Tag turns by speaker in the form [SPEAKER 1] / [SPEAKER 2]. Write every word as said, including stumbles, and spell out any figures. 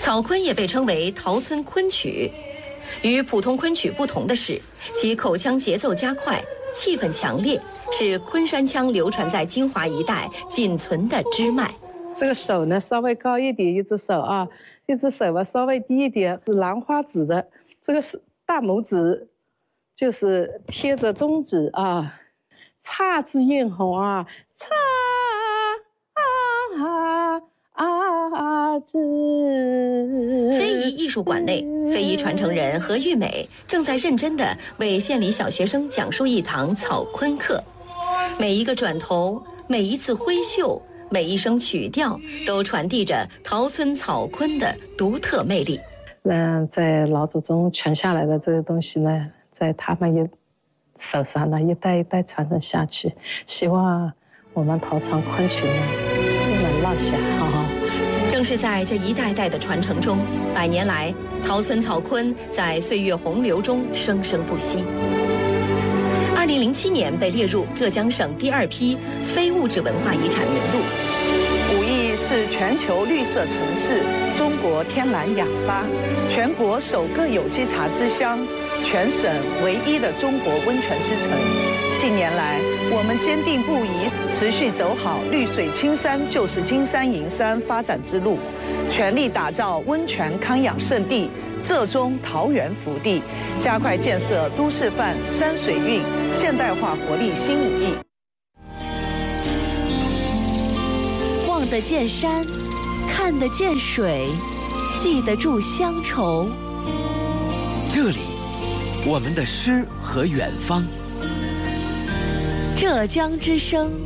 [SPEAKER 1] 草昆也被称为陶村昆曲，与普通昆曲不同的是，其口腔节奏加快，气氛强烈，是昆山腔流传在金华一带仅存的支脉。
[SPEAKER 2] 这个手呢稍微高一点，一只手啊，一只手吧稍微低一点，是兰花指的，这个是大拇指，就是贴着中指啊，姹紫嫣红啊，姹啊啊紫。
[SPEAKER 1] 非遗艺术馆内，非遗传承人何玉美正在认真地为县里小学生讲述一堂草昆课，每一个转头，每一次挥袖，每一声曲调都传递着陶村草昆的独特魅力。
[SPEAKER 2] 那在老祖宗传下来的这个东西呢，在他们一手上呢，一代一代传承下去。希望我们陶藏昆曲呢，不能落下哈哈。
[SPEAKER 1] 正是在这一代代的传承中，百年来，陶村草昆在岁月洪流中生生不息。二零零七年被列入浙江省第二批非物质文化遗产名录。
[SPEAKER 3] 武义是全球绿色城市、中国天然氧吧、全国首个有机茶之乡、全省唯一的中国温泉之城。近年来，我们坚定不移，持续走好绿水青山就是金山银山发展之路，全力打造温泉康养圣地、浙中桃源福地，加快建设都市范山水韵现代化活力新武义。
[SPEAKER 4] 望得见山，看得见水，记得住乡愁。
[SPEAKER 5] 这里，我们的诗和远方。
[SPEAKER 4] 浙江之声。